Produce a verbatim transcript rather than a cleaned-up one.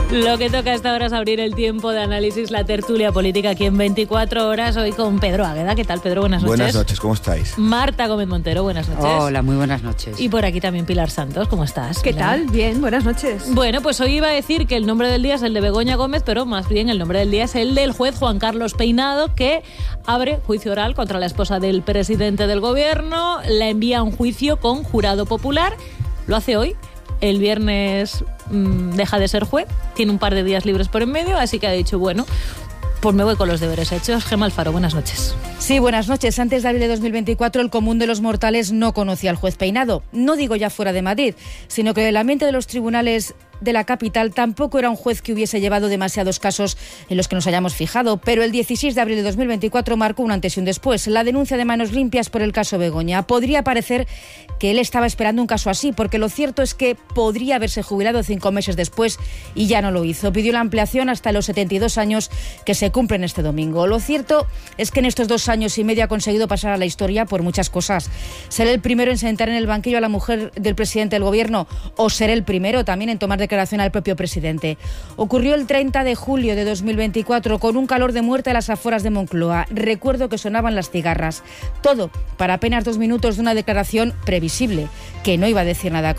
Lo que toca a esta hora es abrir el tiempo de análisis, la tertulia política aquí en veinticuatro horas, hoy con Pedro Águeda. ¿Qué tal, Pedro? Buenas noches. Buenas noches, ¿cómo estáis? Marta Gómez Montero, buenas noches. Hola, muy buenas noches. Y por aquí también Pilar Santos, ¿cómo estás? ¿Qué Pilar? tal? Bien, buenas noches. Bueno, pues hoy iba a decir que el nombre del día es el de Begoña Gómez, pero más bien el nombre del día es el del juez Juan Carlos Peinado, que abre juicio oral contra la esposa del presidente del gobierno, la envía a un juicio con jurado popular, lo hace hoy. El viernes mmm, deja de ser juez, tiene un par de días libres por en medio, así que ha dicho, bueno, pues me voy con los deberes hechos. Gemma Alfaro, buenas noches. Sí, buenas noches. Antes de abril de dos mil veinticuatro, el común de los mortales no conocía al juez Peinado. No digo ya fuera de Madrid, sino que en el ambiente de los tribunales de la capital tampoco era un juez que hubiese llevado demasiados casos en los que nos hayamos fijado, pero el dieciséis de abril de dos mil veinticuatro marcó un antes y un después. La denuncia de manos limpias por el caso Begoña. Podría parecer que él estaba esperando un caso así, porque lo cierto es que podría haberse jubilado cinco meses después y ya no lo hizo. Pidió la ampliación hasta los setenta y dos años que se cumplen este domingo. Lo cierto es que en estos dos años y medio ha conseguido pasar a la historia por muchas cosas. Ser el primero en sentar en el banquillo a la mujer del presidente del gobierno, o ser el primero también en tomar declaración al propio presidente. Ocurrió el treinta de julio de dos mil veinticuatro con un calor de muerte a las afueras de Moncloa. Recuerdo que sonaban las cigarras. Todo para apenas dos minutos de una declaración previsible, que no iba a decir nada